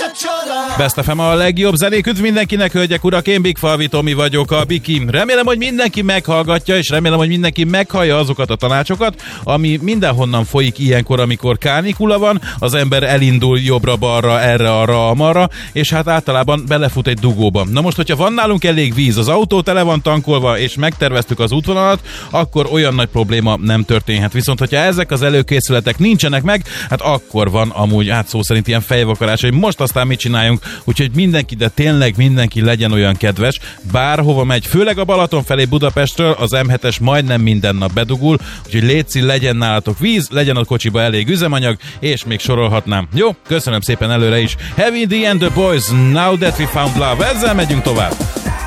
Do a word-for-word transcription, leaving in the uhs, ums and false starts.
Best ef em a legjobb zenék, üdv mindenkinek, hölgyek, urak, én Big Falvi Tomi vagyok, a Biki. Remélem, hogy mindenki meghallgatja, és remélem, hogy mindenki meghallja azokat a tanácsokat, ami mindenhonnan folyik ilyenkor, amikor kánikula van, az ember elindul jobbra-balra, erre-arra, amarra, és hát általában belefut egy dugóba. Na most, hogyha van nálunk elég víz, az autó tele van tankolva, és megterveztük az útvonalat, akkor olyan nagy probléma nem történhet. Viszont, hogyha ezek az előkészületek nincsenek meg, hát akkor van amúgy, hát szó szerint ilyen fejvakarás, hogy most aztán mit csináljunk. Úgyhogy mindenki, de tényleg mindenki legyen olyan kedves, bárhova megy, főleg a Balaton felé Budapestről, az em hetes majdnem minden nap bedugul, úgyhogy létszi, legyen nálatok víz, legyen a kocsiba elég üzemanyag, és még sorolhatnám. Jó, köszönöm szépen előre is. Heavy D and the Boys, Now That We Found Love, ezzel megyünk tovább.